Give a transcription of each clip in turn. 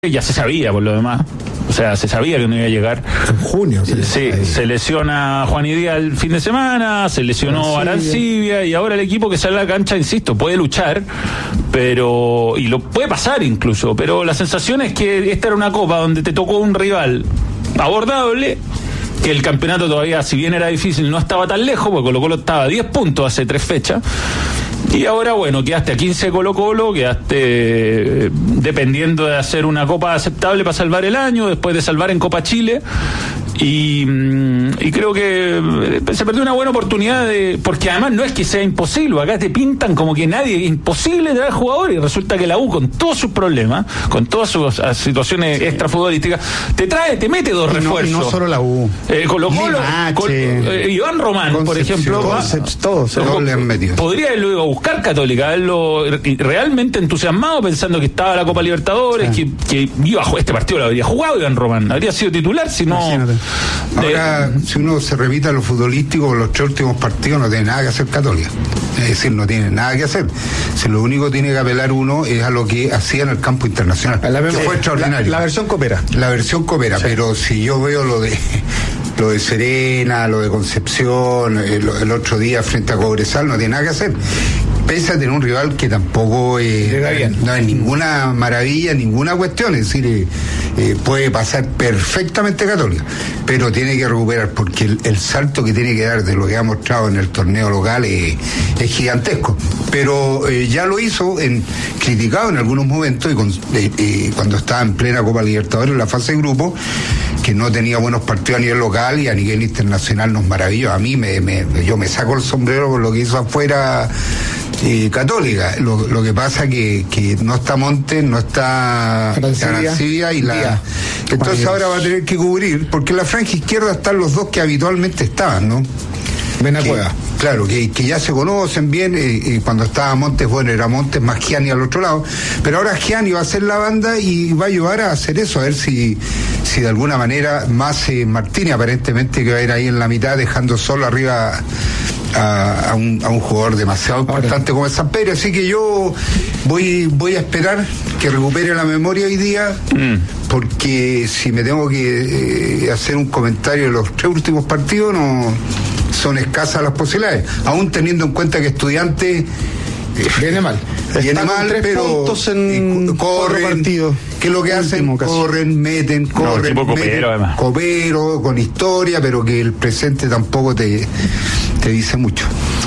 ya se sabía por lo demás. O sea, se sabía que no iba a llegar. En junio. Se lesiona Juan Idía el fin de semana, se lesionó Arancibia y ahora el equipo que sale a la cancha, insisto, puede luchar, pero y lo puede pasar incluso, pero la sensación es que esta era una copa donde te tocó un rival abordable, que el campeonato todavía, si bien era difícil, no estaba tan lejos, porque Colo-Colo estaba a 10 puntos hace 3 fechas. Y ahora, bueno, quedaste a 15 de Colo-Colo, quedaste dependiendo de hacer una copa aceptable para salvar el año, después de salvar en Copa Chile. Y creo que se perdió una buena oportunidad porque además no es que sea imposible, acá te pintan como que nadie, es imposible traer jugadores, y resulta que la U, con todos sus problemas, con todas sus situaciones extrafutbolísticas, te mete dos refuerzos. Y no solo la U. Colo-Colo, Iván Román, por ejemplo, todos se le han metido. Podría haberlo ido a buscar Católica, haberlo realmente entusiasmado pensando que estaba la Copa Libertadores, que iba a jugar, este partido lo habría jugado Iván Román, habría sido titular, si no. Ahora, si uno se repite a lo futbolístico, los 3 últimos partidos no tiene nada que hacer Católica. Es decir, no tiene nada que hacer. Si lo único que tiene que apelar uno es a lo que hacía en el campo internacional, que fue extraordinario. La versión coopera. La versión coopera, sí. Pero si yo veo lo de Serena, lo de Concepción, el otro día frente a Cobresal, no tiene nada que hacer. Pese a tener un rival que tampoco no es ninguna maravilla, ninguna cuestión, es decir, puede pasar perfectamente Católica, pero tiene que recuperar, porque el salto que tiene que dar de lo que ha mostrado en el torneo local es gigantesco, pero ya lo hizo, criticado en algunos momentos, y cuando estaba en plena Copa Libertadores en la fase de grupo, que no tenía buenos partidos a nivel local, y a nivel internacional nos maravilló. A mí yo me saco el sombrero por lo que hizo afuera Católica. Lo que pasa que no está Montes, no está Arancibia y entonces ahora va a tener que cubrir, porque en la franja izquierda están los dos que habitualmente estaban, ¿no? Benacueva. Claro, que ya se conocen bien, y cuando estaba Montes, bueno, era Montes más Gianni al otro lado, pero ahora Gianni va a hacer la banda y va a ayudar a hacer eso, a ver si de alguna manera más Martínez, aparentemente, que va a ir ahí en la mitad, dejando solo arriba a un jugador demasiado importante como el Samperi. Así que yo voy a esperar que recupere la memoria hoy día, porque si me tengo que hacer un comentario de los 3 últimos partidos, no son escasas las posibilidades, aún teniendo en cuenta que Estudiantes viene mal, pero puntos en corren partidos. ¿Qué es lo que hacen? Corren, meten, copero, con historia, pero que el presente tampoco te dice mucho.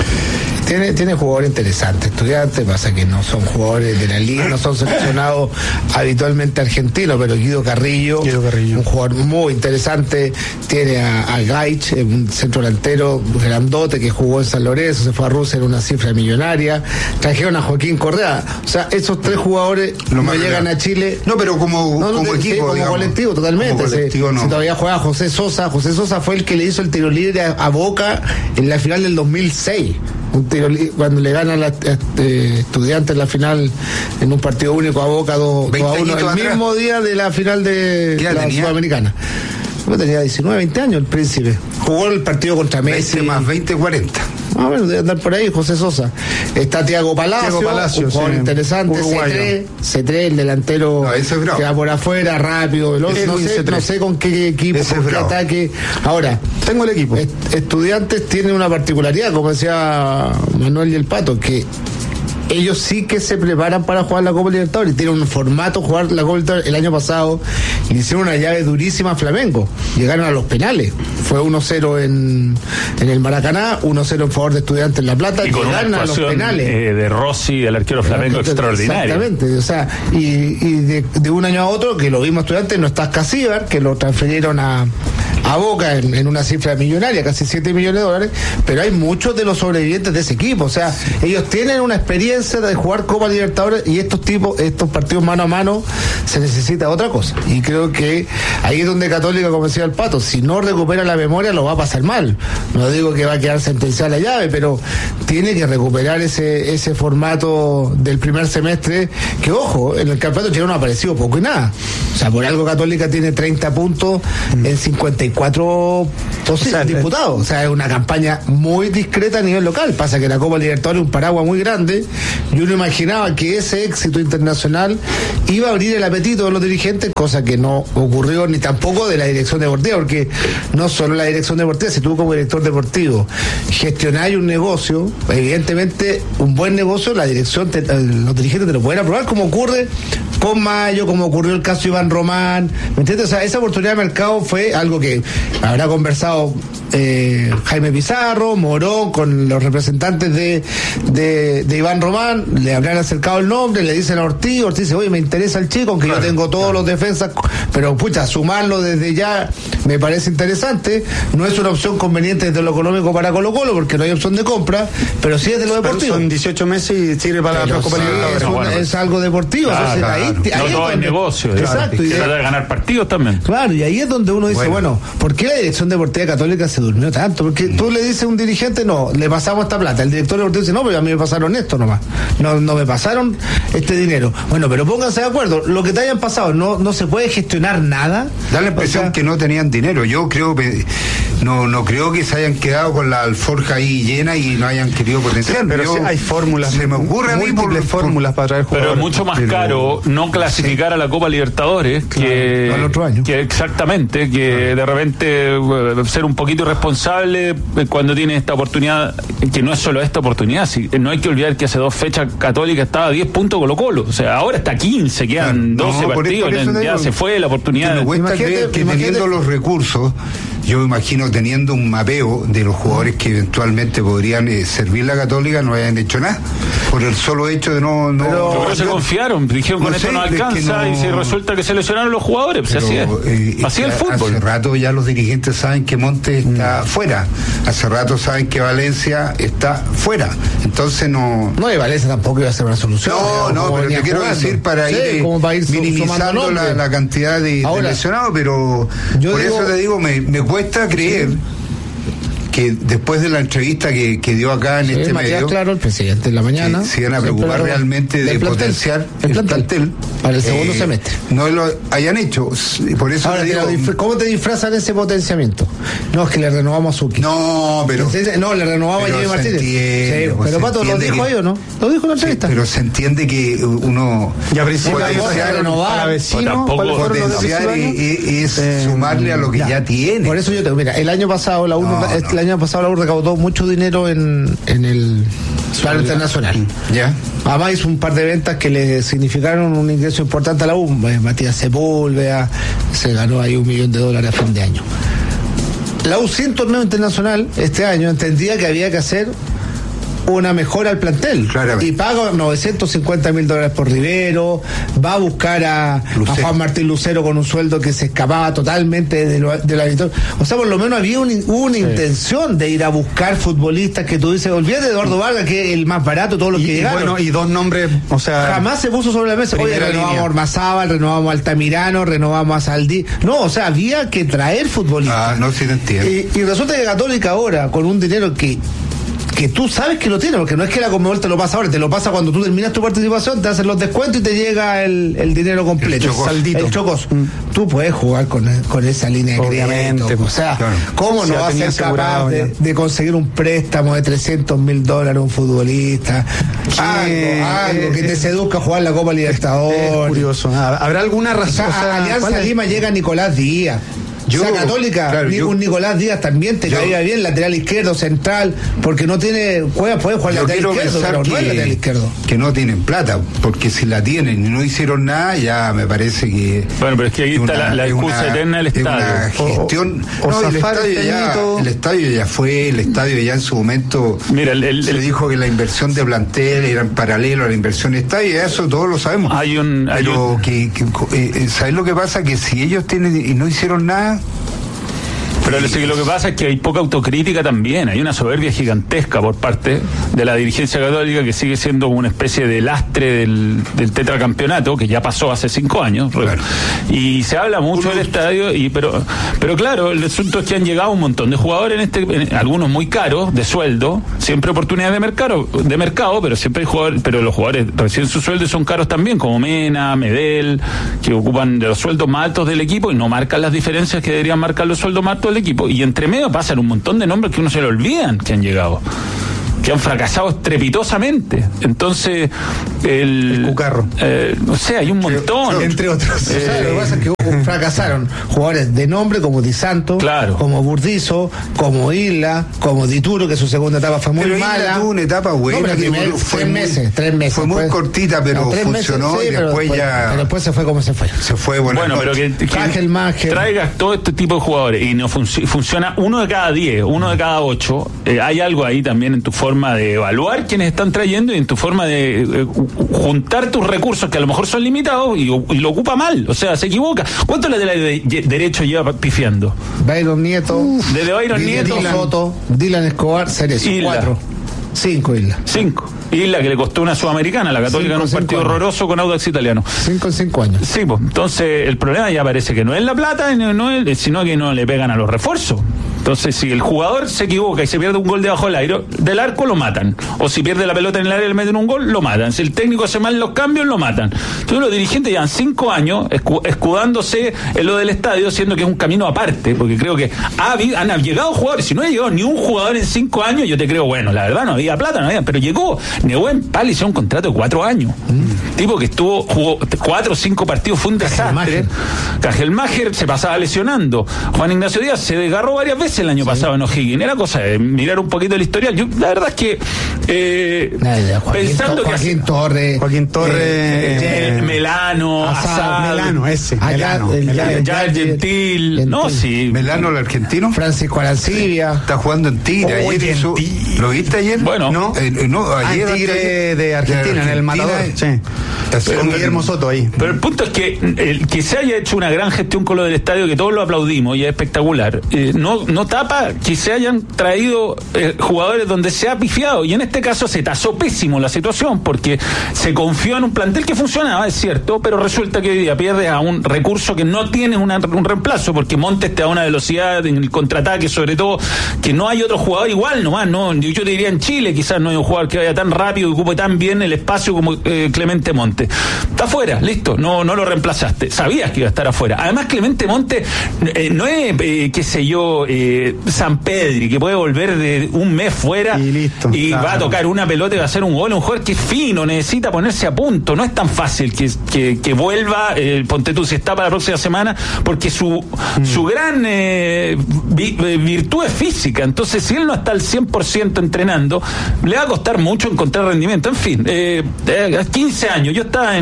Tiene jugadores interesantes. Estudiantes, pasa que no son jugadores de la liga, no son seleccionados habitualmente argentinos, pero Guido Carrillo, un jugador muy interesante. Tiene a Gaich, un centro delantero grandote que jugó en San Lorenzo, se fue a Rusia en una cifra millonaria. Trajeron a Joaquín Correa. O sea, esos 3 jugadores no llegan a Chile. No, pero como equipo, como colectivo, totalmente. Como colectivo, si todavía juega José Sosa. José Sosa fue el que le hizo el tiro libre a Boca en la final del 2006. Cuando le ganan a Estudiantes en la final en un partido único a Boca 2-1, el mismo día de la final de la Sudamericana. Yo tenía 19, 20 años el Príncipe. Jugó el partido contra Messi. 20 más 20, 40. Bueno, debe andar por ahí José Sosa. Está Thiago Palacio, un jugador interesante. C3, el delantero que va por afuera, rápido, veloz. No sé con qué equipo, con qué ataque. Ahora, tengo el equipo. Estudiantes tiene una particularidad, como decía Manuel y el Pato, que ellos sí que se preparan para jugar la Copa Libertadores, tienen un formato jugar la Copa Libertadores. El año pasado le hicieron una llave durísima a Flamengo, llegaron a los penales, fue 1-0 en el Maracaná, 1-0 en favor de Estudiantes en La Plata, y con llegaron una actuación a los penales de Rossi, del arquero Flamengo, extraordinaria. Exactamente, o sea, y de un año a otro, que lo vimos Estudiantes, no está Casíbar, que lo transfirieron a Boca en una cifra millonaria, casi $7 millones, pero hay muchos de los sobrevivientes de ese equipo, o sea, ellos tienen una experiencia de jugar Copa Libertadores, y estos partidos mano a mano se necesita otra cosa, y creo que ahí es donde Católica, como decía el Pato, si no recupera la memoria lo va a pasar mal. No digo que va a quedar sentenciada la llave, pero tiene que recuperar ese formato del primer semestre, que ojo, en el campeonato chileno ha aparecido poco y nada. O sea, por algo Católica tiene 30 puntos en 54 diputados. O sea, es una campaña muy discreta a nivel local. Pasa que la Copa Libertadores es un paraguas muy grande y uno imaginaba que ese éxito internacional iba a abrir el apetito de los dirigentes, cosa que no ocurrió ni tampoco de la dirección deportiva, porque no solo la dirección deportiva, si tú como director deportivo gestionáis un negocio, evidentemente un buen negocio, la dirección, los dirigentes te lo pueden aprobar, como ocurre con Mayo, como ocurrió el caso de Iván Román, ¿me entiendes? O sea, esa oportunidad de mercado fue algo que habrá conversado Jaime Pizarro, Morón, con los representantes de Iván Román, le habrán acercado el nombre, le dicen a Ortiz dice, oye, me interesa el chico, aunque yo tengo todos los defensas, pero pucha, sumarlo desde ya me parece interesante, no es una opción conveniente desde lo económico para Colo-Colo, porque no hay opción de compra, pero sí es de lo deportivo. Son 18 meses y sirve para la Copa Libertadores. Es algo deportivo, ahí no todo es negocio. Exacto. Y trata de ganar partidos también. Claro, y ahí es donde uno dice, bueno, ¿por qué la dirección deportiva católica se durmió tanto? Porque tú le dices a un dirigente, no, le pasamos esta plata. El director deportivo dice, no, pero a mí me pasaron esto nomás. No me pasaron este dinero. Bueno, pero pónganse de acuerdo. Lo que te hayan pasado, no se puede gestionar nada. Da la impresión que no tenían dinero. Yo creo que no creo que se hayan quedado con la alforja ahí llena y no hayan querido potenciar. Pero sí hay fórmulas. Se me ocurre a mí múltiples fórmulas para traer jugadores. Pero es mucho más caro no clasificar a la Copa Libertadores que al otro año. Que exactamente, que de repente ser un poquito irresponsable cuando tiene esta oportunidad, que no es solo esta oportunidad, no hay que olvidar que hace 2 fechas Católica estaba a 10 puntos Colo-Colo, o sea, ahora está a 15, quedan 12 partidos, ya se fue la oportunidad. Me cuesta creer que teniendo los recursos, yo me imagino teniendo un mapeo de los jugadores que eventualmente podrían servir la Católica, no hayan hecho nada por el solo hecho de pero se confiaron, dijeron con esto no alcanza, y si resulta que se lesionaron los jugadores, pues así es el fútbol. Hace rato ya los dirigentes saben que Montes está fuera, hace rato saben que Valencia está fuera, entonces no, y Valencia tampoco iba a ser una solución, pero te quiero decir para ir minimizando la cantidad de lesionados, pero por eso te digo, me cuesta creer que después de la entrevista que dio acá en este medio, claro, el presidente en la mañana, se iban a preocupar realmente de potenciar el plantel para el segundo semestre. No lo hayan hecho, por eso ahora, ¿cómo te disfrazan ese potenciamiento? No, es que le renovamos a Suki. No, le renovamos a Jimmy Martínez. Pero Pato, ¿lo dijo ahí o no? Lo dijo en la entrevista. Pero se entiende que uno ya renovar potenciar es sumarle a lo que ya tiene. Por eso yo te digo, mira, el año pasado la U recaudó mucho dinero en el plano internacional. Ya. Además hizo un par de ventas que le significaron un ingreso importante a la U. Matías Sepúlveda se ganó ahí $1 millón a fin de año. La U sin torneo internacional este año entendía que había que hacer una mejora al plantel. Claramente. Y paga $950,000 por Rivero, va a buscar a Juan Martín Lucero con un sueldo que se escapaba totalmente de la victoria. O sea, por lo menos había una intención de ir a buscar futbolistas que tú dices, olvídate de Eduardo Vargas, que es el más barato de todos los que llegaron. Bueno, y 2 nombres, o sea, jamás se puso sobre la mesa. Oye, renovamos a Ormazábal, renovamos a Altamirano, renovamos a Saldí. No, o sea, había que traer futbolistas. No, sí te entiendo. Y resulta que Católica ahora, con un dinero que tú sabes que lo tiene, porque no es que la Conmebol te lo pasa ahora, te lo pasa cuando tú terminas tu participación, te hacen los descuentos y te llega el dinero completo. El chocos. Tú puedes jugar con esa línea de crédito. O sea, claro. ¿Cómo no vas a ser capaz de conseguir un préstamo de $300,000 a un futbolista? Algo que te seduzca a jugar la Copa Libertadores. Es curioso. ¿Habrá alguna razón? A Alianza Lima llega Nicolás Díaz. Católica, claro, un Nicolás Díaz también te caía bien, lateral izquierdo, central, porque no tiene, puede jugar lateral izquierdo, pero no es lateral izquierdo. Que no tienen plata, porque si la tienen y no hicieron nada, ya me parece que. Bueno, pero es que ahí está la excusa eterna del estadio. Una gestión. El estadio ya fue, el estadio ya en su momento. Mira, se dijo que la inversión de plantel era en paralelo a la inversión de estadio, eso todos lo sabemos. ¿Sabes lo que pasa? Que si ellos tienen y no hicieron nada. Pero lo que pasa es que hay poca autocrítica también, hay una soberbia gigantesca por parte de la dirigencia católica que sigue siendo una especie de lastre del tetracampeonato, que ya pasó hace 5 años, claro. Y se habla mucho del estadio, pero claro, el asunto es que han llegado un montón de jugadores algunos muy caros, de sueldo, siempre oportunidades de mercado, pero siempre hay jugadores, pero los jugadores reciben sus sueldos y son caros también, como Mena, Medel, que ocupan de los sueldos más altos del equipo y no marcan las diferencias que deberían marcar los sueldos más altos al equipo, y entre medio pasan un montón de nombres que uno se le olvidan que han llegado, que han fracasado estrepitosamente. Entonces, el Cucarro. No sé, hay un montón. Entre otros. O sea, lo que pasa es que fracasaron jugadores de nombre como Di Santo, claro, como Burdizo, como Isla, como Dituro, que su segunda etapa fue muy pero mala. Isla tuvo una etapa buena, tres meses. Fue muy cortita, pero funcionó, y después ya. Pero después se fue como se fue. Se fue bueno, pero que traigas todo este tipo de jugadores y no funciona uno de cada 10, uno de cada 8. Hay algo ahí también en tu forma de evaluar quienes están trayendo y en tu forma de juntar tus recursos, que a lo mejor son limitados, y lo ocupa mal, o sea, se equivoca. ¿Cuántos laterales derecho lleva pifiando? Byron Nieto, desde Byron Nieto, Soto, Dylan Escobar, Cerezo, 4, 5 Isla. 5. Isla, que le costó una Sudamericana, la Católica, en un partido horroroso con Audax Italiano. 5 en 5 años. Sí, pues, entonces el problema ya parece que no es la plata, sino que no le pegan a los refuerzos. Entonces, si el jugador se equivoca y se pierde un gol debajo del arco, lo matan. O si pierde la pelota en el área y le meten un gol, lo matan. Si el técnico hace mal los cambios, lo matan. Entonces, los dirigentes llevan 5 años escudándose en lo del estadio, siendo que es un camino aparte, porque creo que han llegado jugadores. Si no ha llegado ni un jugador en 5 años, yo te creo, bueno, la verdad no había plata, pero llegó Nehuen Pal, hizo un contrato de 4 años. Tipo que jugó 4 o 5 partidos, fue un desastre. Cajelmacher se pasaba lesionando. Juan Ignacio Díaz se desgarró varias veces el año pasado en O'Higgins. Era cosa de mirar un poquito la historial. Yo, la verdad es que pensando que Joaquín Torres, Melano, Melano, ese. Ya el Gentil. No, sí. Melano, el argentino. Francisco Arancibia. Está jugando en Tigre. ¿Lo viste ayer? Bueno. No, ayer. Tigre de Argentina, en el Matador. Sí. Con Guillermo Soto ahí. Pero el punto es que se haya hecho una gran gestión con lo del estadio, que todos lo aplaudimos y es espectacular, no tapa que se hayan traído jugadores donde se ha pifiado, y en este caso se tasó pésimo la situación, porque se confió en un plantel que funcionaba, es cierto, pero resulta que hoy día pierdes a un recurso que no tiene un reemplazo, porque Montes te da una velocidad en el contraataque, sobre todo, que no hay otro jugador igual nomás, ¿no? Yo te diría en Chile quizás no hay un jugador que vaya tan rápido y ocupe tan bien el espacio como Clemente Montes. Está afuera, listo, no lo reemplazaste, sabías que iba a estar afuera. Además, Clemente Montes no es, qué sé yo, San Pedri, que puede volver de un mes fuera y listo, y va a tocar una pelota y va a hacer un gol. Un jugador que es fino, necesita ponerse a punto. No es tan fácil que vuelva, ponte tú, si está para la próxima semana, porque su gran virtud es física. Entonces, si él no está al 100% entrenando, le va a costar mucho encontrar rendimiento. En fin, 15 años, yo estaba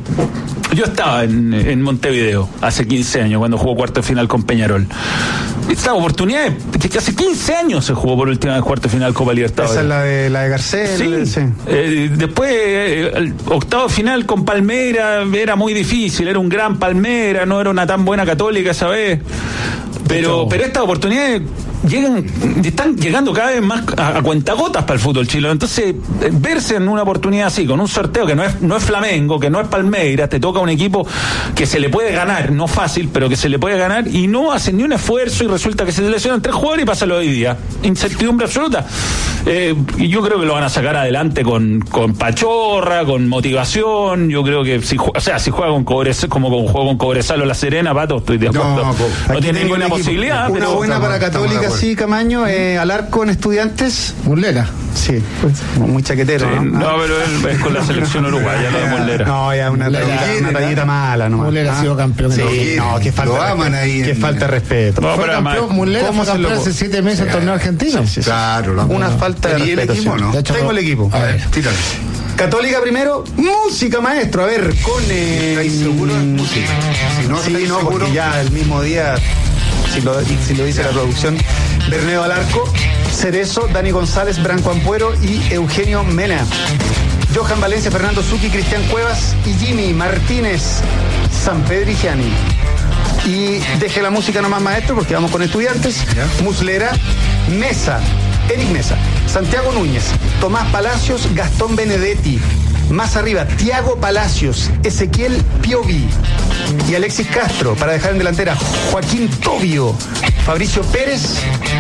en Montevideo hace 15 años cuando jugó cuarto de final con Peñarol. Esta oportunidad que hace 15 años se jugó por última vez cuarto de final Copa Libertadores. Esa es la de Garcés. Sí. Después el octavo de final con Palmeiras era muy difícil, era un gran Palmeiras, no era una tan buena Católica esa vez. Pero estas oportunidades están llegando cada vez más a cuentagotas para el fútbol chileno. Entonces, verse en una oportunidad así, con un sorteo que no es Flamengo, que no es Palmeiras, te toca un equipo que se le puede ganar, no fácil, pero que se le puede ganar, y no hacen ni un esfuerzo, y resulta que se lesionan 3 jugadores y pasa lo de hoy día. Incertidumbre absoluta. Y yo creo que lo van a sacar adelante con pachorra, con motivación. Yo creo que si juega con Cobresal, como juego con Cobresal o La Serena, Pato, estoy de acuerdo. No tiene ninguna posibilidad. Una buena para Católica. Sí, Camaño, al arco en Estudiantes. Muslera. Sí, pues, muy chaquetero, sí, ¿no? Pero él es con la selección uruguaya, no de Muslera. No, ya una tallita mala, ¿no? Muslera ha sido campeón. Sí, no, que falta. Lo aman ahí. Que falta de respeto. No, fue campeón, Muslera fue campeón hace 7 meses en torneo argentino. Sí. Claro, una falta de respeto. ¿Y el equipo, no? Tengo el equipo. A ver, tírale. Católica primero, música, maestro. A ver, con. ¿Estáis seguros de música? Si no, sí, estáis no, seguros. porque ya el mismo día, si lo dice la producción, Berneo al arco, Cerezo, Dani González, Branco Ampuero y Eugenio Mena. Johan Valencia, Fernando Zucchi, Cristian Cuevas y Jimmy Martínez, San Pedro y Gianni. Y deje la música nomás, maestro, porque vamos con Estudiantes. ¿Ya? Muslera, Mesa, Eric Mesa, Santiago Núñez, Tomás Palacios, Gastón Benedetti. Más arriba, Tiago Palacios, Ezequiel Piovi y Alexis Castro. Para dejar en delantera, Joaquín Tobio, Fabricio Pérez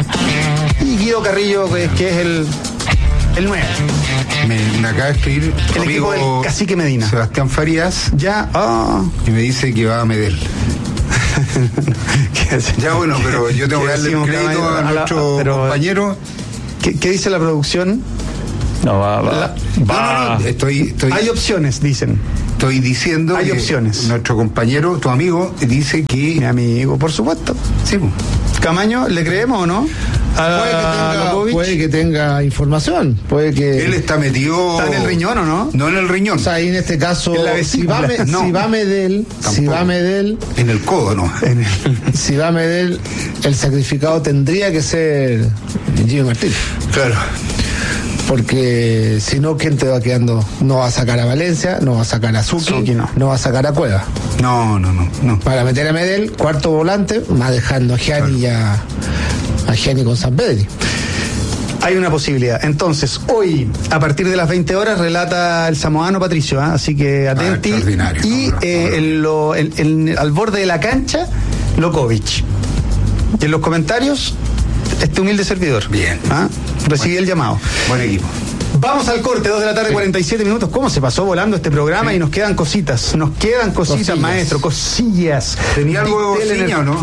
y Guido Carrillo, que es el 9. Me acaba de escribir el equipo del Cacique Medina. Sebastián Farías. Ya. Y me dice que va a Medel. Ya bueno, pero yo tengo que darle el crédito a nuestro compañero. ¿Qué dice la producción? No, va. No, estoy. Hay opciones, dicen. Estoy diciendo hay que opciones. Nuestro compañero, tu amigo, dice que... Mi amigo, por supuesto. Sí. Camaño, ¿le creemos o no? Puede que tenga información. Puede que... Él está metido... ¿Está en el riñón o no? No en el riñón. O sea, ahí en este caso, si va Medel... En el codo, ¿no? Si va Medel, el sacrificado tendría que ser Jimmy Martínez. Claro. Porque si no, ¿quién te va quedando? No va a sacar a Valencia, no va a sacar a Zucchi, no va a sacar a Cueva. No. Para meter a Medel, cuarto volante, más dejando a Gianni a Gianni con San Pedri. Hay una posibilidad. Entonces, hoy, a partir de las 20 horas, relata el samoano Patricio, así que atenti. Y al borde de la cancha, Lokovic. Y en los comentarios, este humilde servidor. Bien. Recibí el llamado. Buen equipo. Vamos al corte, 2 de la tarde, 47 minutos. ¿Cómo se pasó volando este programa? Y nos quedan cositas. Cosillas. Maestro, cosillas. ¿Tenía algo de bocina o no?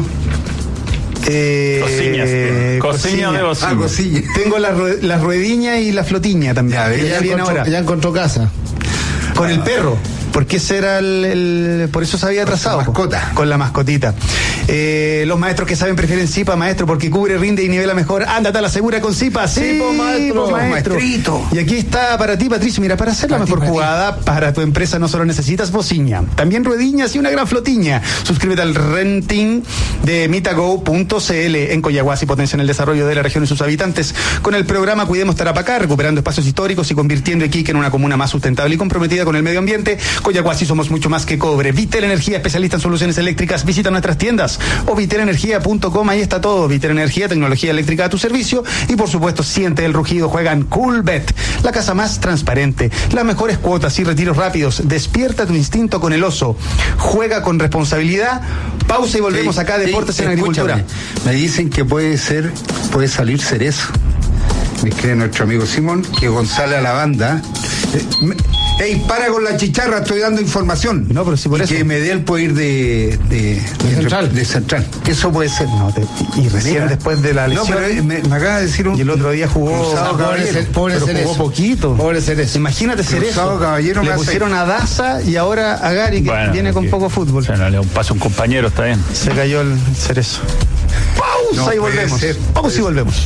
Cociña de bocina. Cosilla. Tengo la ruediña y la flotiña también. Ya encontró casa. Con el perro. Porque ese era por eso se había atrasado. Con la mascotita. Los maestros que saben prefieren Zipa, maestro, porque cubre, rinde y nivela mejor. Ándate a la segura con Zipa. Sí, maestro. Maestrito. Y aquí está para ti, Patricio. Mira, para hacer la mejor jugada para tu empresa no solo necesitas bociña, también ruediñas y una gran flotiña. Suscríbete al renting de mitago.cl. En Coyahuasi potencian el desarrollo de la región y sus habitantes con el programa Cuidemos Tarapacá, recuperando espacios históricos y convirtiendo Iquique en una comuna más sustentable y comprometida con el medio ambiente. Coyahuasi somos mucho más que cobre. Vitel Energía, especialista en soluciones eléctricas. Visita nuestras tiendas o vitelenergia.com. Ahí está todo. Vitel Energía, tecnología eléctrica a tu servicio. Y por supuesto, siente el rugido. Juega en Coolbet, la casa más transparente, las mejores cuotas y retiros rápidos. Despierta tu instinto con el oso. Juega con responsabilidad. Pausa y volvemos acá a Deportes en Agricultura. Me dicen que puede salir Cerezo. Me escribe nuestro amigo Simón que González a la banda. ¡Ey, para con la chicharra! Estoy dando información. No, pero sí por eso. Que Medel puede ir de central. Eso puede ser. Y recién después de la lesión. No, pero me acaba de decir y el otro día jugó. Pobre Cerezo. Jugó poquito. Pobre Cerezo. Imagínate Cerezo. Caballero le pusieron a Daza y ahora a Gary, que viene con poco fútbol. O sea, no le pasa un compañero, está bien. Se cayó el Cerezo. Pausa y volvemos. Vamos y volvemos.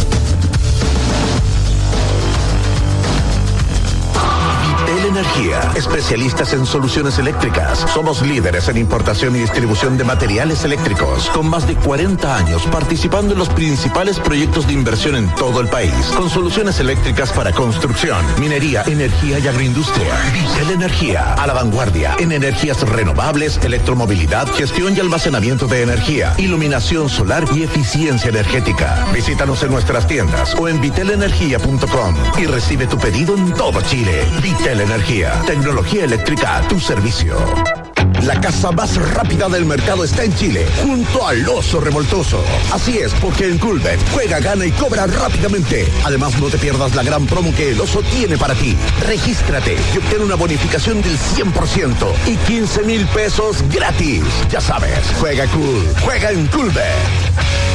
Energía, especialistas en soluciones eléctricas. Somos líderes en importación y distribución de materiales eléctricos, con más de 40 años participando en los principales proyectos de inversión en todo el país, con soluciones eléctricas para construcción, minería, energía y agroindustria. Vitel Energía, a la vanguardia en energías renovables, electromovilidad, gestión y almacenamiento de energía, iluminación solar y eficiencia energética. Visítanos en nuestras tiendas o en vitelenergia.com y recibe tu pedido en todo Chile. Vitel Energía, tecnología eléctrica a tu servicio. La casa más rápida del mercado está en Chile, junto al Oso Revoltoso. Así es, porque en Coolbet juega, gana y cobra rápidamente. Además, no te pierdas la gran promo que el Oso tiene para ti. Regístrate y obtén una bonificación del 100% y 15,000 pesos gratis. Ya sabes, juega cool, juega en Coolbet.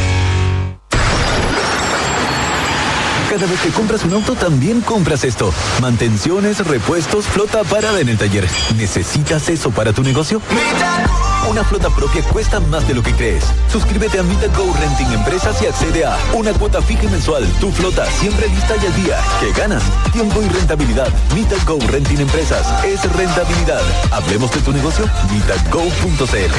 Cada vez que compras un auto, también compras esto. Mantenciones, repuestos, flota parada en el taller. ¿Necesitas eso para tu negocio? Una flota propia cuesta más de lo que crees. Suscríbete a Mitago Renting Empresas y accede a una cuota fija y mensual. Tu flota siempre lista y al día. ¿Qué ganas? Tiempo y rentabilidad. Mitago Renting Empresas es rentabilidad. Hablemos de tu negocio. Mitago.cl.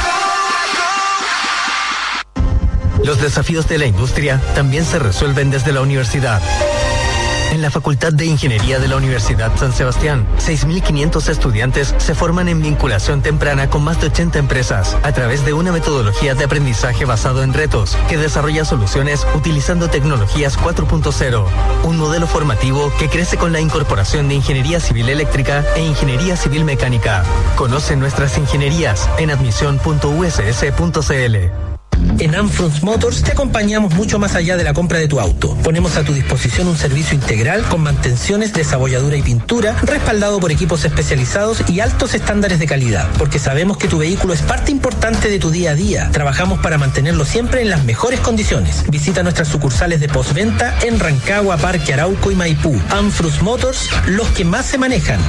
Los desafíos de la industria también se resuelven desde la universidad. En la Facultad de Ingeniería de la Universidad San Sebastián, 6.500 estudiantes se forman en vinculación temprana con más de 80 empresas a través de una metodología de aprendizaje basado en retos que desarrolla soluciones utilizando tecnologías 4.0. Un modelo formativo que crece con la incorporación de ingeniería civil eléctrica e ingeniería civil mecánica. Conoce nuestras ingenierías en admisión.uss.cl. En Anfrunz Motors te acompañamos mucho más allá de la compra de tu auto. Ponemos a tu disposición un servicio integral con mantenciones, desabolladura y pintura, respaldado por equipos especializados y altos estándares de calidad, porque sabemos que tu vehículo es parte importante de tu día a día. Trabajamos para mantenerlo siempre en las mejores condiciones. Visita nuestras sucursales de postventa en Rancagua, Parque Arauco y Maipú. Anfrunz Motors, los que más se manejan.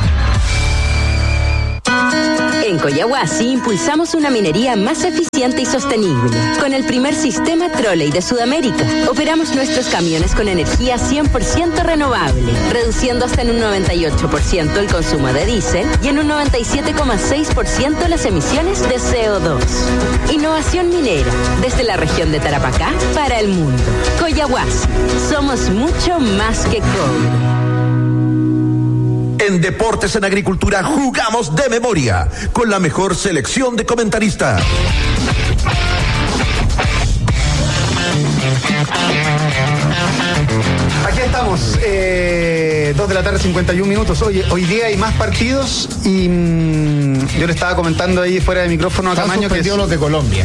En Coyahuasi impulsamos una minería más eficiente y sostenible. Con el primer sistema trolley de Sudamérica, operamos nuestros camiones con energía 100% renovable, reduciendo hasta en un 98% el consumo de diésel y en un 97,6% las emisiones de CO2. Innovación minera, desde la región de Tarapacá para el mundo. Coyahuasi, somos mucho más que cobre. En Deportes en Agricultura jugamos de memoria con la mejor selección de comentaristas. Aquí estamos, 2 de la tarde, 51 minutos. Hoy día hay más partidos y yo le estaba comentando ahí fuera de micrófono a Camaño que los de Colombia.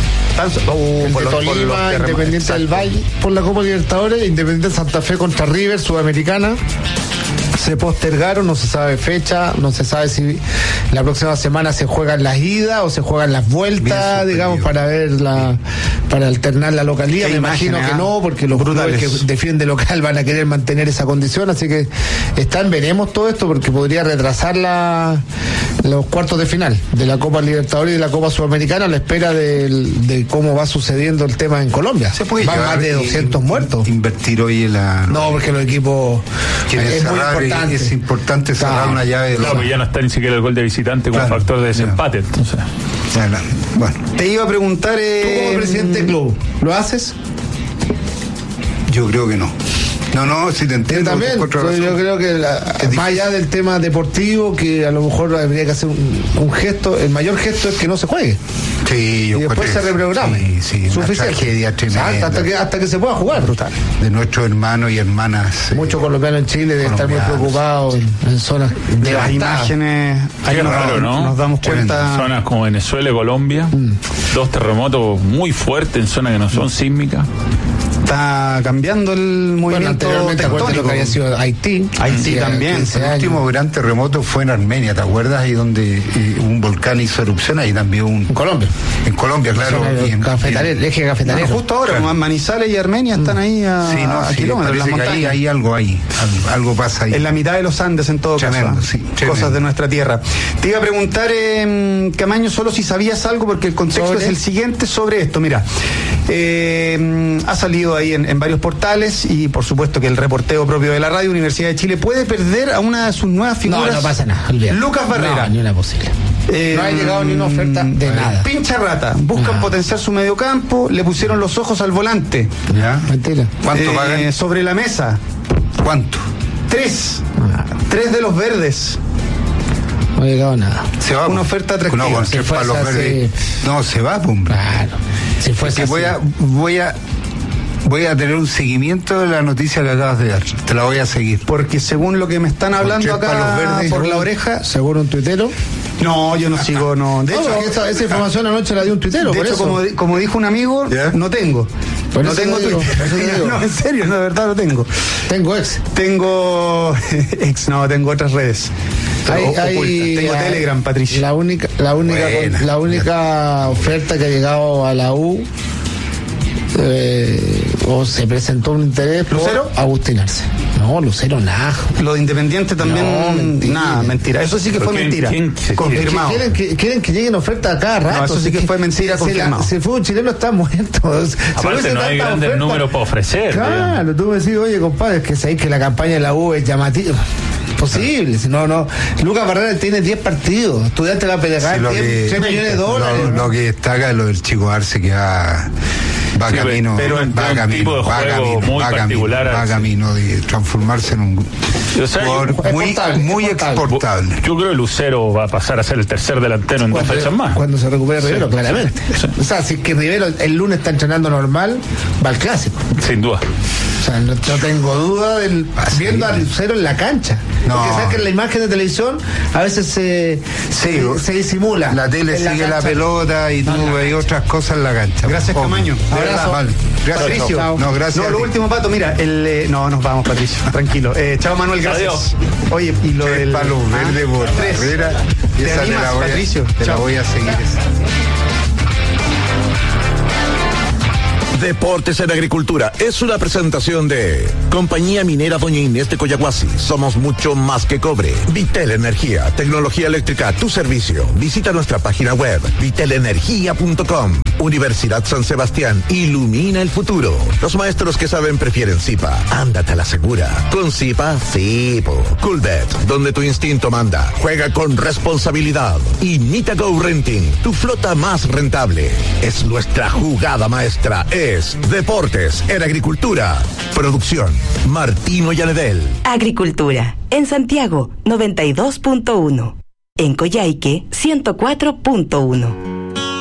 Por Tolima, Independiente del Valle por la Copa Libertadores, Independiente de Santa Fe contra River, Sudamericana. Se postergaron, no se sabe fecha, no se sabe si la próxima semana se juegan las idas o se juegan las vueltas, digamos, para alternar la localidad. Me imagino que no, porque los clubes que defienden local van a querer mantener esa condición, así que veremos todo esto porque podría retrasar los cuartos de final de la Copa Libertadores y de la Copa Sudamericana a la espera de cómo va sucediendo el tema en Colombia. Se puede van más de 200 muertos. Invertir hoy en la... No, porque los equipos... Es muy importante. Es importante cerrar una llave de... Claro, ya no está ni siquiera el gol de visitante como factor de desempate. Entonces. Bueno, te iba a preguntar... ¿Tú como presidente del club, lo haces? Yo creo que no. No, si te entiendo. Yo también, yo creo que más allá del tema deportivo, que a lo mejor habría que hacer un gesto, el mayor gesto es que no se juegue. Sí, yo y después se reprograme. Sí, suficiente. Tragedia tremenda. Hasta que se pueda jugar. Brutal. De nuestros hermanos y hermanas. Muchos colombianos en Chile deben estar muy preocupados en zonas de las imágenes. Ahí nos damos cuenta. En zonas como Venezuela y Colombia, 2 terremotos muy fuertes en zonas que no son sísmicas. Está cambiando el movimiento tectónico. Que había sido Haití también. El último gran terremoto fue en Armenia, ¿te acuerdas? Ahí donde un volcán hizo erupción, ahí también en Colombia. En Colombia, claro. El eje cafetalero. Justo ahora, Manizales y Armenia están ahí a kilómetros. Las montañas. Hay algo pasa ahí. En la mitad de los Andes, en todo caso. Cosas de nuestra tierra. Te iba a preguntar, Camaño, solo si sabías algo, porque el contexto es el siguiente sobre esto. Mira, ha salido ahí en varios portales y por supuesto que el reporteo propio de la radio Universidad de Chile puede perder a una de sus nuevas figuras. No pasa nada, olvídate. Lucas Barrera. No, ni una posible. No ha llegado ni una oferta de nada. Pincha rata, buscan potenciar su mediocampo, le pusieron los ojos al volante. ¿Ya? Mentira. ¿Cuánto pagan? Sobre la mesa. ¿Cuánto? 3 de los verdes. No ha llegado nada. Se va una oferta atractiva. No, si para los verdes. No, se va, pum. Claro. Si fuese así. Voy a tener un seguimiento de la noticia que acabas de dar. Te la voy a seguir. Porque según lo que me están hablando acá por la oreja. ¿Seguro un tuitero? No, yo no sigo, no. De hecho, esa información anoche la dio un tuitero. De hecho, como dijo un amigo, no tengo. Pues no tengo Twitter. No, en serio, no, de verdad no tengo. Tengo ex. Tengo otras redes. Tengo Telegram, Patricia. La única oferta que ha llegado a la U o se presentó un interés por ¿Lucero? Agustín Arce. No, Lucero nada. Lo de Independiente también, mentira. Eso sí que fue mentira. Confirmado. Quieren que lleguen ofertas a cada rato. No, eso sí que fue mentira, confirmado. Si el fútbol chileno está muerto. Aparte no hay grandes números para ofrecer. Claro, tú me decís, oye, compadre, es que sabéis que la campaña de la U es llamativa. Posible, si no. Lucas Barrera tiene 10 partidos. Estudiante va a pegar 6 millones de dólares. Lo que destaca es lo del Chico Arce, que va camino de transformarse en un jugador muy exportable. Yo creo que Lucero va a pasar a ser el tercer delantero en 2 fechas más. Cuando se recupere Rivero, claramente. O sea, si es que Rivero el lunes está entrenando normal, va al clásico. Sin duda. O sea, no tengo duda viendo a Lucero en la cancha. No. Porque sabes que en la imagen de televisión a veces se disimula. La tele sigue la pelota y tú ves otras cosas en la cancha. Gracias, Camaño. Abrazo. Vale. Gracias, Patricio. No, gracias. No, lo último, Pato, mira, no, nos vamos, Patricio, tranquilo. Chao, Manuel, gracias. Adiós. Oye, y lo del palo verde por tres. carrera, ¿Te esa animas, la Patricio? te la Chao. voy a seguir esa. Deportes en Agricultura es una presentación de Compañía Minera Doña Inés de Coyahuasi. Somos mucho más que cobre. Vitel Energía, tecnología eléctrica a tu servicio. Visita nuestra página web vitelenergia.com. Universidad San Sebastián, ilumina el futuro. Los maestros que saben prefieren Zipa. Ándate a la segura. Con Zipa, sí, po. Coolbet, donde tu instinto manda. Juega con responsabilidad. Y Nitago Renting, tu flota más rentable. Es nuestra jugada maestra. Es Deportes en Agricultura. Producción, Martino Llanedel. Agricultura. En Santiago, 92.1. En Coyhaique, 104.1.